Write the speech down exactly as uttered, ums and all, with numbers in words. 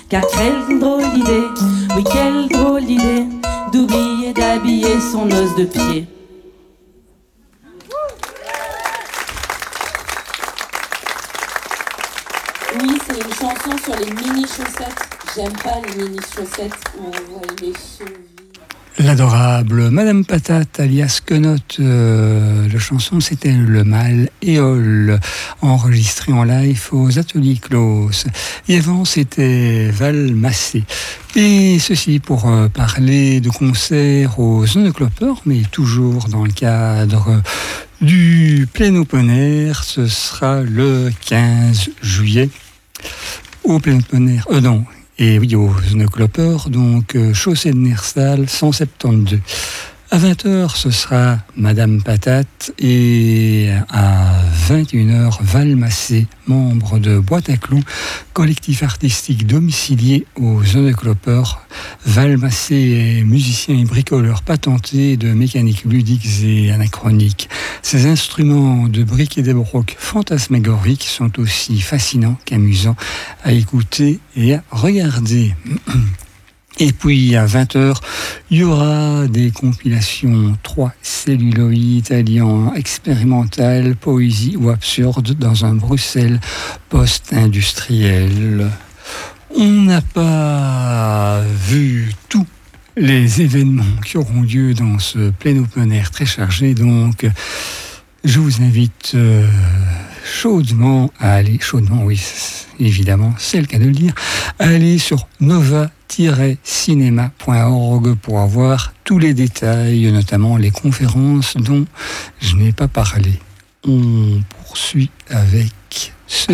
Car quelle drôle d'idée, oui quelle drôle d'idée, d'oublier d'habiller son os de pied. Oui, c'est une chanson sur les mini-chaussettes. J'aime pas les mini-chaussettes où on voit les chevilles. L'adorable Madame Patate, alias Quenotte, euh, la chanson c'était Le Mal Éole, enregistré en live aux Ateliers Clos. Et avant c'était Val Massé. Et ceci pour euh, parler de concerts aux Zones Cloper, mais toujours dans le cadre du plein open air. Ce sera le quinze juillet au plein open air. Euh, non. Et oui, au Cloper, donc euh, chaussée de Nerstal, cent soixante-douze. À vingt heures, ce sera Madame Patate et à vingt et une heures, Val Massé, membre de Boîte à Clous, collectif artistique domicilié aux Zones Cloper. Val Massé est musicien et bricoleur patenté de mécanique ludiques et anachroniques. Ses instruments de briques et de broc fantasmagoriques sont aussi fascinants qu'amusants à écouter et à regarder. Et puis à vingt heures, il y aura des compilations trois celluloïdes alliant expérimental, poésie ou absurde dans un Bruxelles post-industriel. On n'a pas vu tous les événements qui auront lieu dans ce plein open air très chargé, donc je vous invite euh, chaudement à aller, chaudement oui, évidemment, c'est le cas de le dire, à aller sur nova tiret cinéma point org pour avoir tous les détails, notamment les conférences dont je n'ai pas parlé. On poursuit avec ce